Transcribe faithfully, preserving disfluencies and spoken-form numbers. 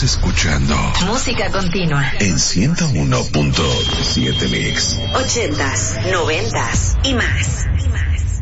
escuchando Música Continua en ciento uno punto siete Mix. Ochentas, noventas y más. Y más.